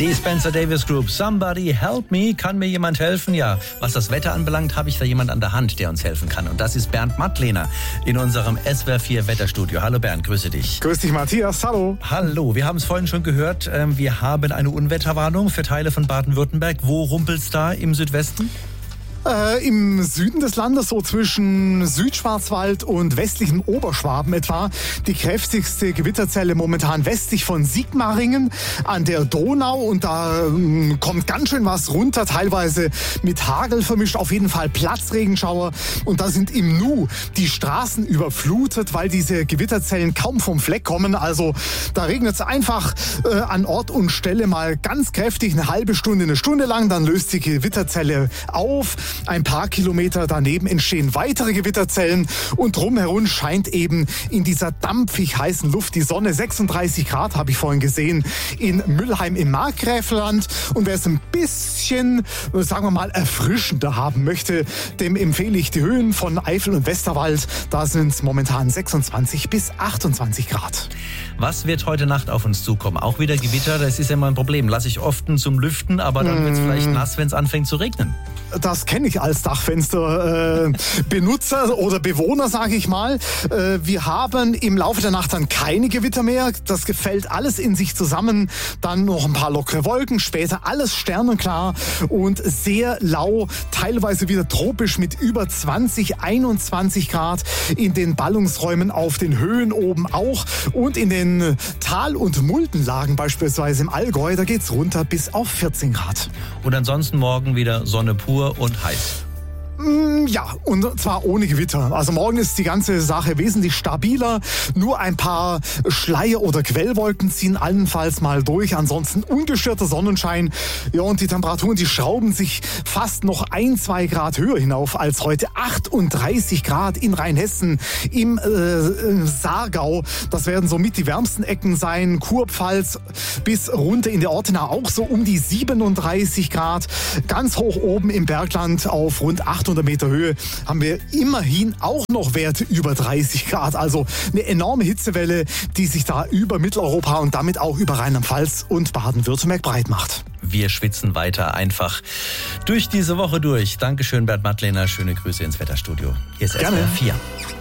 Die Spencer Davis Group, Somebody Help Me. Kann mir jemand helfen? Ja, was das Wetter anbelangt, habe ich da jemand an der Hand, der uns helfen kann. Und das ist Bernd Mattlehner in unserem SWR 4 Wetterstudio. Hallo Bernd, grüße dich. Grüß dich Matthias, hallo. Hallo, wir haben es vorhin schon gehört. Wir haben eine Unwetterwarnung für Teile von Baden-Württemberg. Wo rumpelt's da im Südwesten? Im Süden des Landes, so zwischen Südschwarzwald und westlichem Oberschwaben etwa. Die kräftigste Gewitterzelle momentan westlich von Sigmaringen an der Donau. Und da kommt ganz schön was runter, teilweise mit Hagel vermischt. Auf jeden Fall Platzregenschauer. Und da sind im Nu die Straßen überflutet, weil diese Gewitterzellen kaum vom Fleck kommen. Also da regnet es einfach an Ort und Stelle mal ganz kräftig, eine halbe Stunde, eine Stunde lang. Dann löst die Gewitterzelle auf. Ein paar Kilometer daneben entstehen weitere Gewitterzellen und drumherum scheint eben in dieser dampfig heißen Luft die Sonne. 36 Grad habe ich vorhin gesehen in Müllheim im Markgräflerland. Und wer es ein bisschen, sagen wir mal, erfrischender haben möchte, dem empfehle ich die Höhen von Eifel und Westerwald. Da sind es momentan 26 bis 28 Grad. Was wird heute Nacht auf uns zukommen? Auch wieder Gewitter, das ist ja immer ein Problem. Lasse ich oft zum Lüften, aber dann wird es vielleicht nass, wenn es anfängt zu regnen. Das kenne ich als Dachfensterbenutzer oder Bewohner, sage ich mal. Wir haben im Laufe der Nacht dann keine Gewitter mehr. Das fällt alles in sich zusammen. Dann noch ein paar lockere Wolken, später alles sternenklar und sehr lau, teilweise wieder tropisch mit über 20, 21 Grad in den Ballungsräumen auf den Höhen oben auch und in den Tal- und Muldenlagen beispielsweise im Allgäu, da geht's runter bis auf 14 Grad. Und ansonsten morgen wieder Sonne pur und heiß. Ja, und zwar ohne Gewitter. Also morgen ist die ganze Sache wesentlich stabiler. Nur ein paar Schleier- oder Quellwolken ziehen allenfalls mal durch. Ansonsten ungestörter Sonnenschein. Ja, und die Temperaturen, die schrauben sich fast noch 1-2 Grad höher hinauf als heute. 38 Grad in Rheinhessen, im Saargau. Das werden somit die wärmsten Ecken sein. Kurpfalz bis runter in der Ortenau auch so um die 37 Grad. Ganz hoch oben im Bergland auf rund 800 Meter Höhe haben wir immerhin auch noch Werte über 30 Grad. Also eine enorme Hitzewelle, die sich da über Mitteleuropa und damit auch über Rheinland-Pfalz und Baden-Württemberg breit macht. Wir schwitzen weiter einfach durch diese Woche durch. Dankeschön, Bernd Mattlehner. Schöne Grüße ins Wetterstudio. Hier ist SWR 4.